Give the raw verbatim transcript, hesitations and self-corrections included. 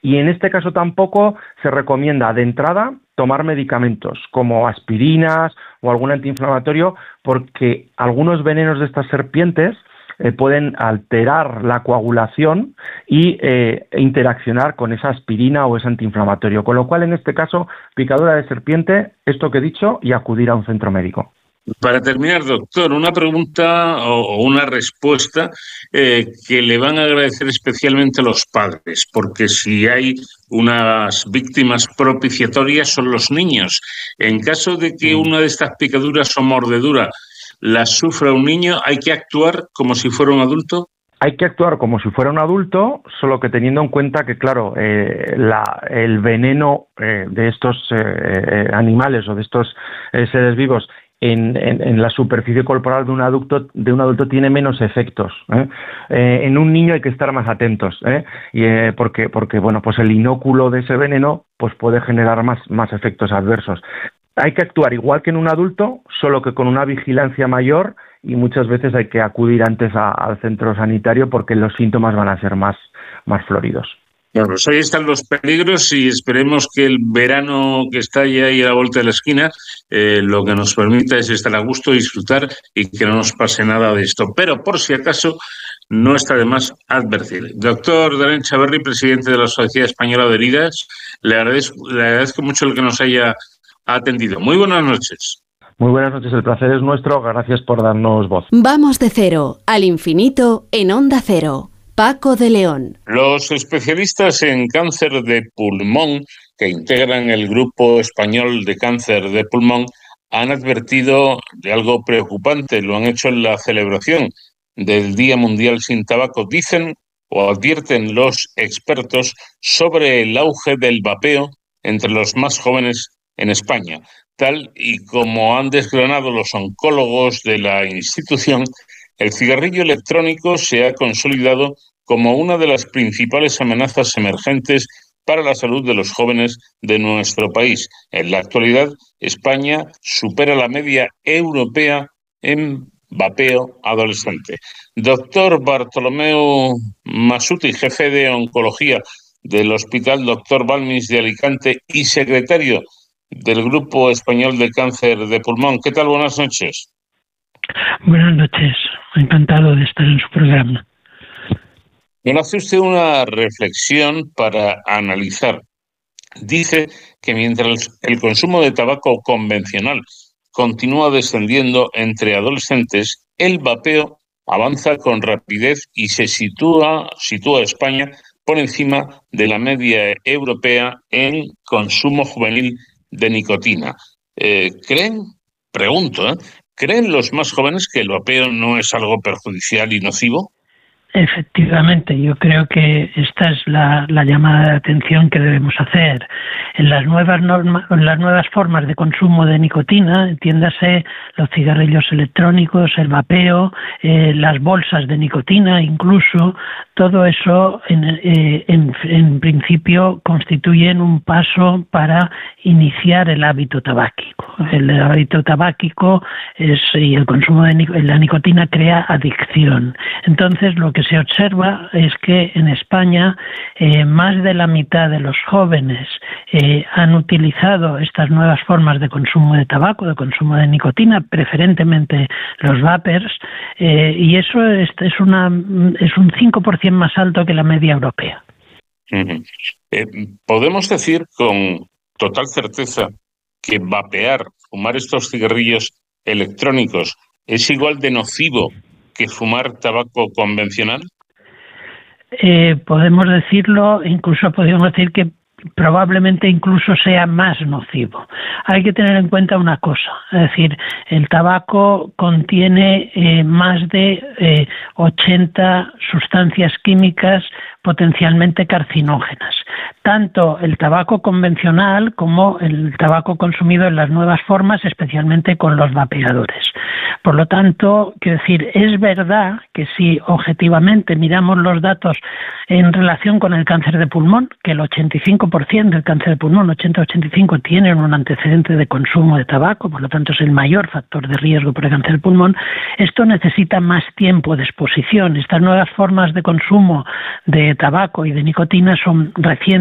Y en este caso tampoco se recomienda de entrada tomar medicamentos como aspirinas o algún antiinflamatorio, porque algunos venenos de estas serpientes eh, pueden alterar la coagulación y eh, interaccionar con esa aspirina o ese antiinflamatorio. Con lo cual, en este caso, picadura de serpiente, esto que he dicho, y acudir a un centro médico. Para terminar, doctor, una pregunta o, o una respuesta eh, que le van a agradecer especialmente los padres, porque si hay unas víctimas propiciatorias son los niños. En caso de que una de estas picaduras o mordeduras las sufra un niño, ¿hay que actuar como si fuera un adulto? Hay que actuar como si fuera un adulto, solo que teniendo en cuenta que, claro, eh, la, el veneno eh, de estos eh, animales o de estos eh, seres vivos En, en, en la superficie corporal de un adulto de un adulto tiene menos efectos. ¿eh? Eh, en un niño hay que estar más atentos, ¿eh? y, eh, porque porque bueno pues el inóculo de ese veneno pues puede generar más más efectos adversos. Hay que actuar igual que en un adulto, solo que con una vigilancia mayor, y muchas veces hay que acudir antes a, al centro sanitario porque los síntomas van a ser más más floridos. Bueno, pues ahí están los peligros y esperemos que el verano que está ya ahí a la vuelta de la esquina eh, lo que nos permita es estar a gusto, disfrutar y que no nos pase nada de esto. Pero por si acaso no está de más advertir. Doctor Daniel Chavarri, presidente de la Sociedad Española de Heridas, le agradezco, le agradezco mucho el que nos haya atendido. Muy buenas noches. Muy buenas noches, el placer es nuestro, gracias por darnos voz. Vamos de cero al infinito en Onda Cero. Paco de León. Los especialistas en cáncer de pulmón que integran el Grupo Español de Cáncer de Pulmón han advertido de algo preocupante. Lo han hecho en la celebración del Día Mundial sin Tabaco. Dicen o advierten los expertos sobre el auge del vapeo entre los más jóvenes en España. Tal y como han desgranado los oncólogos de la institución, el cigarrillo electrónico se ha consolidado como una de las principales amenazas emergentes para la salud de los jóvenes de nuestro país. En la actualidad, España supera la media europea en vapeo adolescente. Doctor Bartolomeu Masuti, jefe de oncología del Hospital Doctor Balmis de Alicante y secretario del Grupo Español de Cáncer de Pulmón. ¿Qué tal? Buenas noches. Buenas noches, encantado de estar en su programa. Bueno, hace usted una reflexión para analizar. Dice que mientras el consumo de tabaco convencional continúa descendiendo entre adolescentes, el vapeo avanza con rapidez y se sitúa, sitúa a España por encima de la media europea en consumo juvenil de nicotina. Eh, ¿Creen? Pregunto, ¿eh? ¿Creen los más jóvenes que el vapeo no es algo perjudicial y nocivo? Efectivamente, yo creo que esta es la, la llamada de atención que debemos hacer. En las nuevas normas, en las nuevas formas de consumo de nicotina, entiéndase los cigarrillos electrónicos, el vapeo, eh, las bolsas de nicotina, incluso todo eso en, eh, en, en principio constituyen un paso para iniciar el hábito tabáquico. El hábito tabáquico es, y el consumo de la nicotina crea adicción. Entonces, lo que se observa es que en España eh, más de la mitad de los jóvenes eh, han utilizado estas nuevas formas de consumo de tabaco, de consumo de nicotina, preferentemente los vapers, eh, y eso es, es, una, es un cinco por ciento más alto que la media europea. Uh-huh. Eh, ¿Podemos decir con total certeza que vapear, fumar estos cigarrillos electrónicos, es igual de nocivo que fumar tabaco convencional? Eh, podemos decirlo, incluso podemos decir que probablemente incluso sea más nocivo. Hay que tener en cuenta una cosa, es decir, el tabaco contiene eh, más de eh, ochenta sustancias químicas potencialmente carcinógenas. Tanto el tabaco convencional como el tabaco consumido en las nuevas formas, especialmente con los vapeadores. Por lo tanto, quiero decir, es verdad que si objetivamente miramos los datos en relación con el cáncer de pulmón, que el ochenta y cinco por ciento del cáncer de pulmón, ochenta a ochenta y cinco, tienen un antecedente de consumo de tabaco, por lo tanto es el mayor factor de riesgo para el cáncer de pulmón, esto necesita más tiempo de exposición. Estas nuevas formas de consumo de tabaco y de nicotina son recientes